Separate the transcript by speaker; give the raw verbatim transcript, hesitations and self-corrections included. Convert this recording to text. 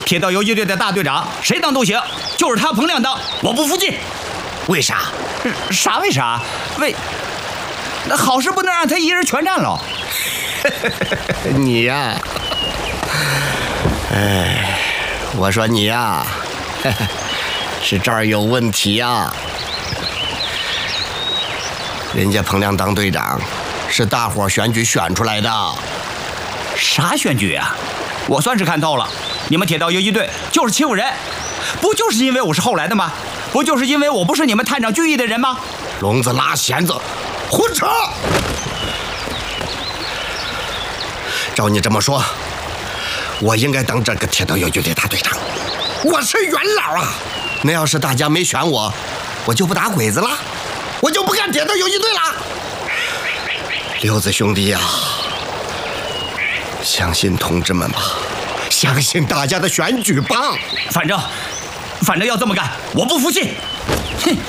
Speaker 1: 铁道游击队的大队长，谁当都行，就是他彭亮当，我不服气。
Speaker 2: 为啥？
Speaker 1: 啥为啥？为那好事不能让他一人全占了。
Speaker 2: 你呀，哎，我说你呀，是这儿有问题呀。人家彭亮当队长，是大伙选举选出来的。
Speaker 1: 啥选举啊？我算是看透了，你们铁道游击队就是欺负人，不就是因为我是后来的吗？不就是因为我不是你们探长聚义的人吗？
Speaker 2: 聋子拉弦子，混扯！照你这么说，我应该当这个铁道游击队大队长，我是元老啊！那要是大家没选我，我就不打鬼子了，我就不干铁道游击队了。刘子兄弟呀、啊，相信同志们吧，相信大家的选举吧。
Speaker 1: 反正，反正要这么干，我不服气。哼。